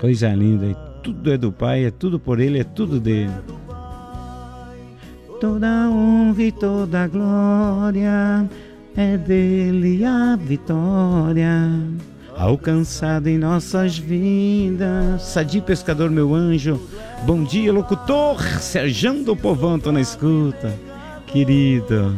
Coisa linda, e tudo é do Pai, é tudo por Ele, é tudo dele. Toda honra e toda glória é dele a vitória alcançada em nossas vidas. Sadi Pescador, meu anjo. Bom dia, locutor Serjão do Povão, tô na escuta, querido.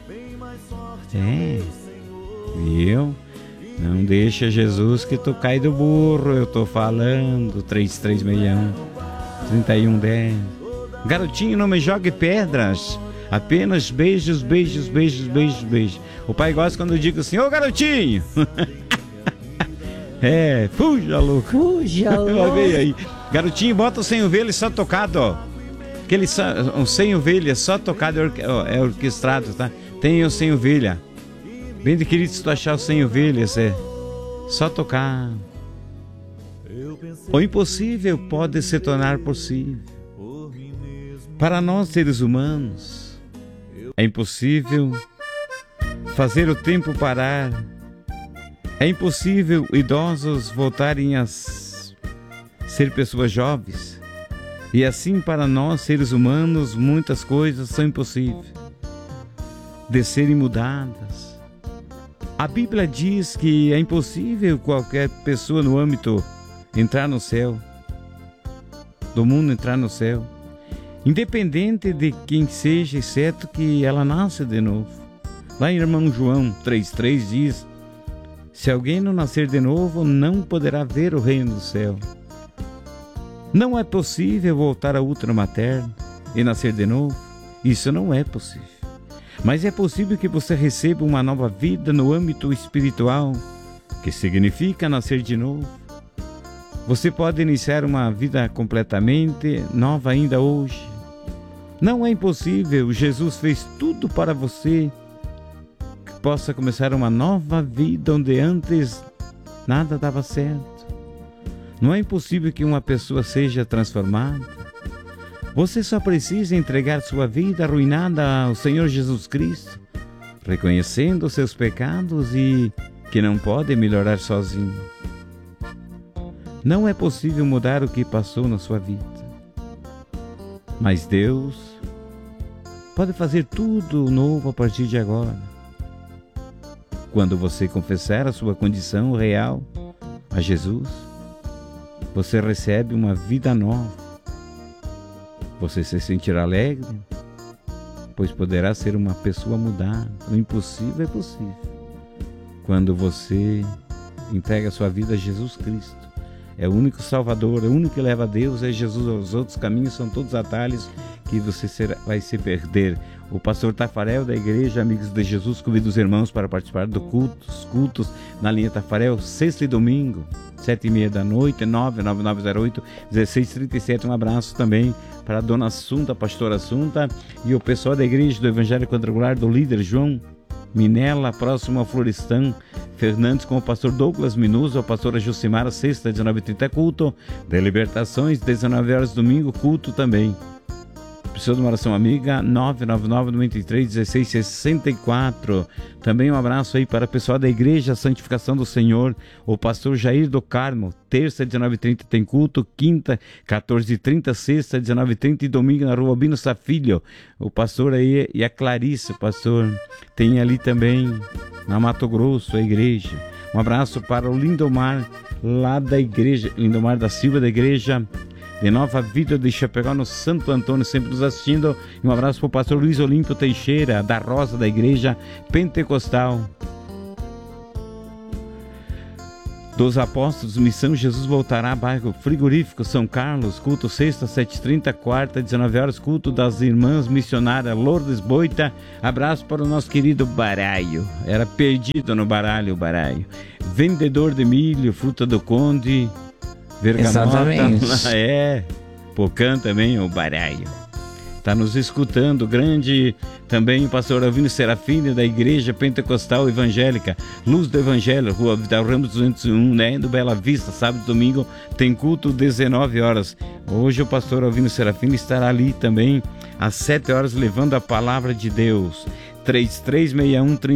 Viu? Não deixa, Jesus, que tu cai do burro. Eu tô falando. 3361 3110. Garotinho, não me jogue pedras, apenas beijos, beijos, beijos, beijos, beijos. O pai gosta quando eu digo assim: ô garotinho. Fuja, louco. Fuja, louco. Veio aí. Garotinho, bota o sem ovelha só tocado, ó. Aquele um sem ovelha só tocado é orquestrado, tá? Tem o sem ovelha. Bem de querido, se tu achar o sem ovelhas, é só tocar. O impossível pode se tornar possível. Para nós, seres humanos, é impossível fazer o tempo parar. É impossível idosos voltarem a ser pessoas jovens. E assim, para nós, seres humanos, muitas coisas são impossíveis de serem mudadas. A Bíblia diz que é impossível qualquer pessoa no âmbito entrar no céu, do mundo entrar no céu, independente de quem seja, exceto que ela nasce de novo. Lá em Irmão João 3,3 diz: se alguém não nascer de novo, não poderá ver o reino do céu. Não é possível voltar ao útero materno e nascer de novo. Isso não é possível. Mas é possível que você receba uma nova vida no âmbito espiritual, que significa nascer de novo. Você pode iniciar uma vida completamente nova ainda hoje. Não é impossível, Jesus fez tudo para você que possa começar uma nova vida onde antes nada dava certo. Não é impossível que uma pessoa seja transformada. Você só precisa entregar sua vida arruinada ao Senhor Jesus Cristo, reconhecendo os seus pecados e que não pode melhorar sozinho. Não é possível mudar o que passou na sua vida. Mas Deus pode fazer tudo novo a partir de agora. Quando você confessar a sua condição real a Jesus, você recebe uma vida nova. Você se sentirá alegre, pois poderá ser uma pessoa mudada. O impossível é possível quando você entrega a sua vida a Jesus Cristo. É o único Salvador, é o único que leva a Deus, é Jesus. Os outros caminhos são todos atalhos que você vai se perder. O pastor Tafarel da Igreja Amigos de Jesus convida os irmãos para participar dos cultos na linha Tafarel, sexta e domingo, 7h30 da noite, 99908-1637. Um abraço também para a dona Assunta, a pastora Assunta, e o pessoal da Igreja do Evangelho Quadrangular do líder João Minella, próximo a Florestan Fernandes, com o pastor Douglas Minuso, a pastora Jucimara, sexta, 19h30, culto de libertações, 19 horas domingo, culto também. Precisa de uma oração amiga, 999-93-1664. Também um abraço aí para o pessoal da Igreja Santificação do Senhor, o pastor Jair do Carmo, terça, 19h30 tem culto, quinta, 14h30, sexta, 19h30 e domingo na rua Albino Safilho. O pastor aí e a Clarice, o pastor, tem ali também na Mato Grosso a igreja. Um abraço para o Lindomar, lá da igreja, Lindomar da Silva, da Igreja de Nova Vida de Chapecó, no Santo Antônio, sempre nos assistindo. E um abraço para o pastor Luiz Olímpio Teixeira, da Rosa, da Igreja Pentecostal dos Apóstolos, Missão Jesus Voltará, bairro Frigorífico, São Carlos, culto sexta, 7h30, quarta, 19 horas, culto das Irmãs Missionárias Lourdes Boita. Abraço para o nosso querido Baraio, era perdido no baralho, o Baraio. Vendedor de milho, fruta do conde, bergamota. Exatamente. Pocã também, o Baraio. Está nos escutando, grande também o pastor Alvino Serafini, da Igreja Pentecostal Evangélica Luz do Evangelho, Rua Vidal Ramos 201, né, do Bela Vista, sábado e domingo, tem culto 19 horas. Hoje o pastor Alvino Serafini estará ali também, às 7 horas, levando a palavra de Deus.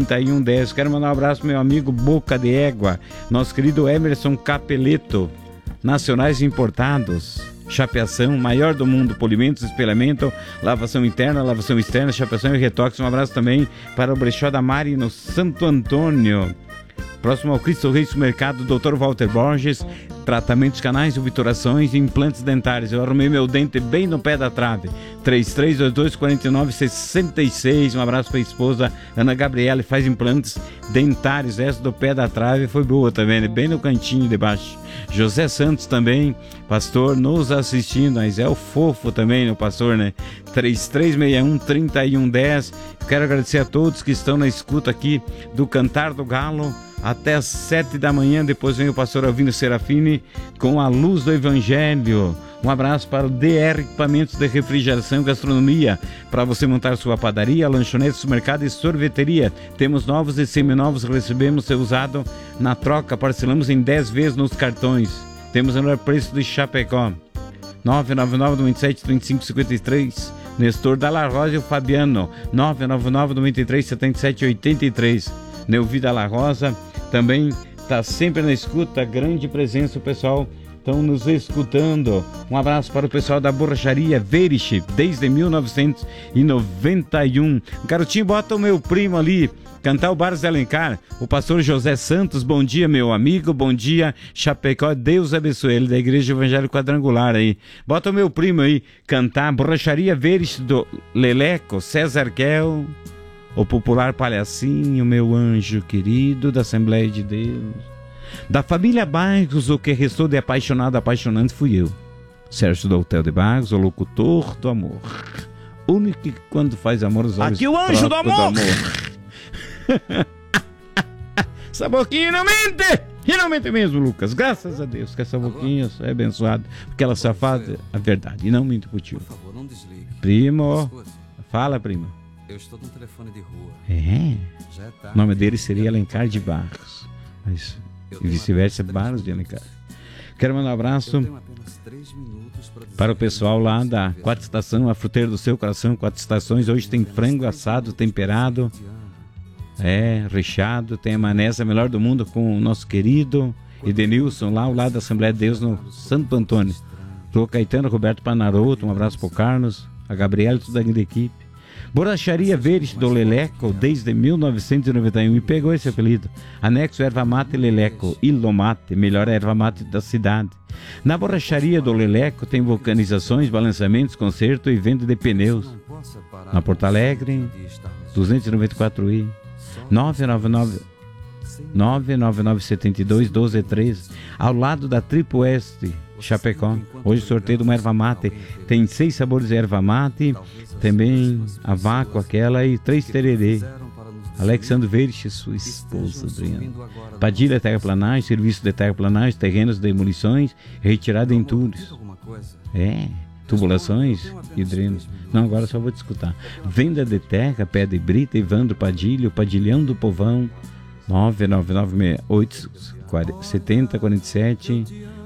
3361-3110. Quero mandar um abraço ao meu amigo Boca de Égua, nosso querido Emerson Capeleto, nacionais e importados. Chapeação, maior do mundo, polimentos, espelhamento, lavação interna, lavação externa, chapeação e retox. Um abraço também para o brechó da Mari no Santo Antônio. Próximo ao Cristo Rei Supermercado, Dr. Walter Borges, tratamentos canais, obturações e implantes dentários. Eu arrumei meu dente bem no pé da trave. 3322-4966. Um abraço para a esposa Ana Gabriela, faz implantes dentários. Essa do pé da trave foi boa também, bem no cantinho de baixo. José Santos também, pastor, nos assistindo. Mas é o fofo também, o pastor, né? 3361-3110. Quero agradecer a todos que estão na escuta aqui do Cantar do Galo até as 7 da manhã. Depois vem o pastor Alvino Serafini com a luz do Evangelho. Um abraço para o DR Equipamentos de Refrigeração e Gastronomia, para você montar sua padaria, lanchonete, supermercado e sorveteria. Temos novos e seminovos, recebemos seu usado na troca, parcelamos em 10 vezes nos cartões. Temos o melhor preço de Chapecó. 999-97-3553, Nestor Dalla Rosa e o Fabiano. 999-93-7783, Neuvi Dalla Rosa também está sempre na escuta, grande presença, o pessoal estão nos escutando. Um abraço para o pessoal da Borracharia Verich, desde 1991. Garotinho, bota o meu primo ali, cantar o Barros de Alencar, o pastor José Santos. Bom dia, meu amigo, bom dia, Chapecó, Deus abençoe ele, da Igreja Evangélica Quadrangular aí. Bota o meu primo aí, cantar Borracharia Verich do Leleco, César Quel, o popular palhacinho, meu anjo querido da Assembleia de Deus. Da família Barros, o que restou de apaixonado, apaixonante fui eu, Sérgio do Hotel de Barros, o locutor do amor. Único que quando faz amor os olhos. Aqui o anjo do amor! Essa boquinha não mente! E não mente mesmo, Lucas. Graças a Deus que essa boquinha é abençoada, porque ela só faz a verdade e não mente pro tio. Por favor, não desligue. Primo, fala, primo. Eu estou no telefone de rua. É. Já é tarde. O nome dele seria Alencar de Barros, mas e vice-versa, Barros de Alencar. Quero mandar um abraço para o pessoal lá da Quatro Estações, a fruteira do seu coração, Quatro Estações. Hoje tem frango assado, temperado, recheado, tem a manesa melhor do mundo com o nosso querido Edenilson, lá ao lado da Assembleia de Deus no Santo Antônio. Rua Caetano, Roberto Panaroto, um abraço para o Carlos, a Gabriela e toda a grande equipe. Borracharia Verich do Leleco, desde 1991, e pegou esse apelido. Anexo erva mate Leleco, Ilomate, melhor erva mate da cidade. Na borracharia do Leleco tem vulcanizações, balançamentos, conserto e venda de pneus. Na Porto Alegre, 294i, 999-72-1213, ao lado da Triple Oeste, Chapecó. Hoje sorteio de uma erva mate, tem 6 sabores de erva mate, também a vácuo aquela e 3 tererê. Alexandre Verich, sua esposa Adriana. Padilha Terraplanagem, serviço de terraplanagem, terrenos de demolições, retirada em entulhos. Tubulações e drenos. Não, agora só vou te escutar. Venda de terra, pedra e brita, Evandro Padilha, o Padilhão do Povão. 999-7047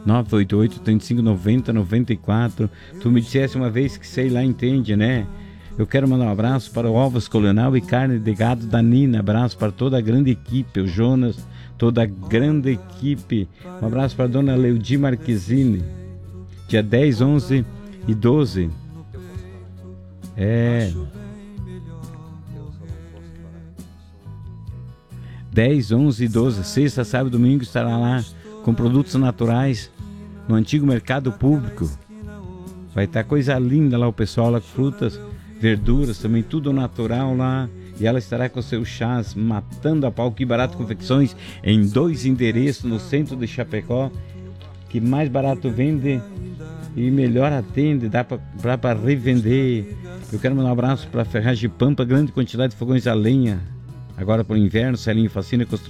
988-3590-94. Tu me dissesse uma vez que sei lá, entende, né? Eu quero mandar um abraço para o Ovos Colonel e Carne de Gado da Nina. Abraço para toda a grande equipe, o Jonas, toda a grande equipe. Um abraço para a dona Leudi Marquezine. Dia 10, 11 e 12. 10, 11 e 12, sexta, sábado e domingo estará lá com produtos naturais no antigo mercado público. Vai estar coisa linda lá, o pessoal lá com frutas, verduras, também tudo natural lá. E ela estará com seus chás matando a pau. Que Barato Confecções, em 2 endereços no centro de Chapecó, que mais barato vende e melhor atende, dá para revender. Eu quero mandar um abraço para Ferragem Pampa, grande quantidade de fogões a lenha. Agora para o inverno, Celinho Fascina, construção